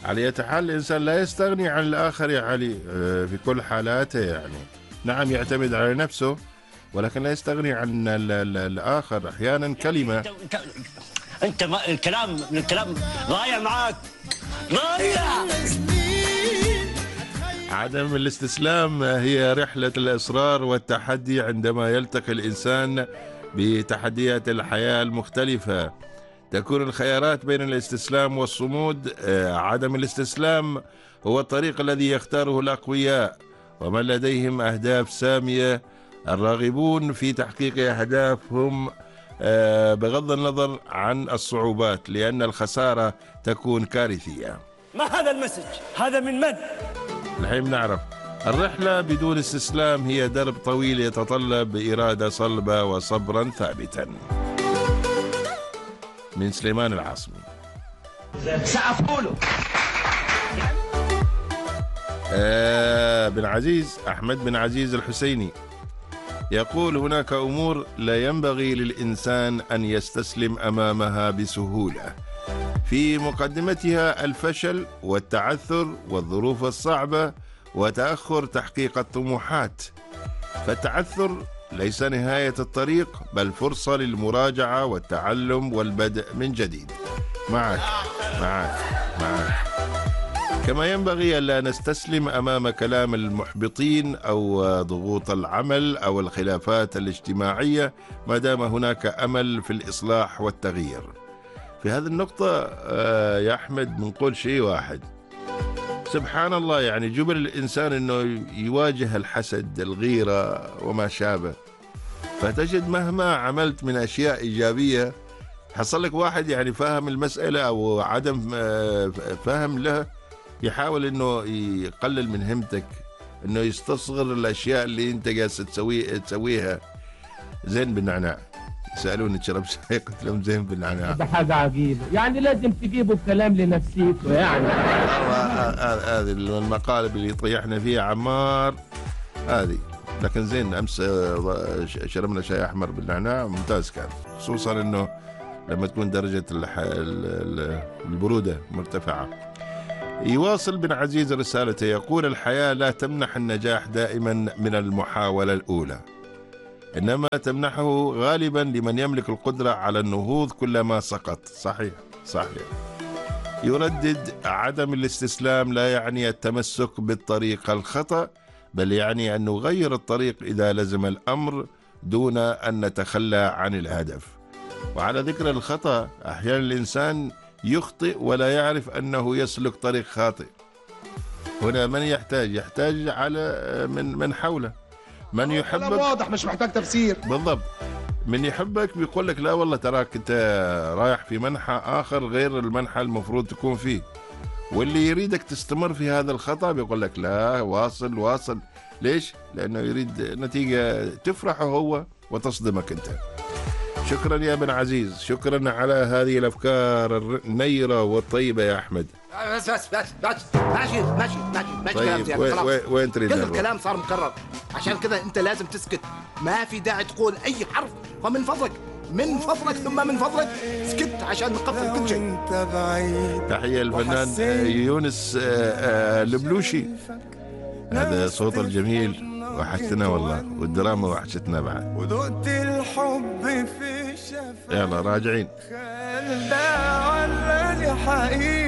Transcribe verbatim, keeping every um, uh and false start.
على أي حال الإنسان لا يستغني عن الآخر يا علي في كل حالاته، يعني نعم يعتمد على نفسه ولكن لا يستغني عن ال ال الآخر. أحيانا كلمة انت انت, انت ما الكلام الكلام ضايع معاك ضايع. عدم الاستسلام هي رحلة الإصرار والتحدي عندما يلتقي الإنسان بتحديات الحياة المختلفة. تكون الخيارات بين الاستسلام والصمود. عدم الاستسلام هو الطريق الذي يختاره الأقوياء ومن لديهم أهداف سامية. الراغبون في تحقيق أهدافهم بغض النظر عن الصعوبات، لأن الخسارة تكون كارثية. ما هذا المسج؟ هذا من من؟ الحين نعرف. الرحلة بدون استسلام هي درب طويل يتطلب إرادة صلبة وصبرا ثابتا. من سليمان العاصمي. سأقوله آه بن عزيز أحمد بن عزيز الحسيني يقول: هناك أمور لا ينبغي للإنسان أن يستسلم أمامها بسهولة، في مقدمتها الفشل والتعثر والظروف الصعبة وتأخر تحقيق الطموحات. فالتعثر ليس نهاية الطريق بل فرصة للمراجعة والتعلم والبدء من جديد. معك معك معك كما ينبغي ألا نستسلم أمام كلام المحبطين أو ضغوط العمل أو الخلافات الاجتماعية ما دام هناك أمل في الإصلاح والتغيير. في هذه النقطة يا أحمد بنقول شيء واحد: سبحان الله، يعني جبل الإنسان أنه يواجه الحسد الغيرة وما شابه، فتجد مهما عملت من أشياء إيجابية حصل لك واحد يعني فاهم المسألة أو عدم فهم له، يحاول أنه يقلل من همتك، أنه يستصغر الأشياء اللي أنت قاعد تسوي تسويها. زين بالنعناع سألوني تشرب شاي، قلت لهم زين بالنعناع. ده حاجة عجيبة، يعني لازم تجيبوا الكلام لنفسيته يعني. هذه المقالب اللي طيحنا فيها عمار هذه، لكن زين. أمس شربنا شاي أحمر بالنعناع ممتاز كان، خصوصا أنه لما تكون درجة البرودة مرتفعة. يواصل بن عزيز رسالته يقول: الحياة لا تمنح النجاح دائما من المحاولة الأولى، إنما تمنحه غالبا لمن يملك القدرة على النهوض كلما سقط. صحيح صحيح. يردد: عدم الاستسلام لا يعني التمسك بالطريق الخطأ، بل يعني أن نغير الطريق إذا لزم الأمر دون أن نتخلى عن الهدف. وعلى ذكر الخطأ، أحيانا الإنسان يخطئ ولا يعرف أنه يسلك طريق خاطئ. هنا من يحتاج؟ يحتاج على من من حوله. من يحبك واضح مش محتاج تفسير. بالضبط. من يحبك بيقول لك لا والله تراك انت رايح في منحى آخر غير المنحى المفروض تكون فيه، واللي يريدك تستمر في هذا الخطأ بيقول لك لا واصل واصل. ليش؟ لأنه يريد نتيجة تفرحه هو وتصدمك انت. شكرا يا بن عزيز، شكرا على هذه الأفكار النيرة والطيبة يا أحمد. بس بس بس بس ماشي ماشي ماشي ماشي. طيب كلام وين, خلاص. وين, وين تريد؟ كل الكلام صار مكرر، عشان كذا أنت لازم تسكت، ما في داعي تقول أي حرف، فمن فضلك من فضلك ثم من فضلك اسكت عشان نقفل كل شيء. تحية الفنان يونس البلوشي، هذا صوت الجميل وحشتنا والله، والدراما وحشتنا بعد. وذقت الحب في شفايفك، يلا راجعين. خيال ده ولا لي حقيقة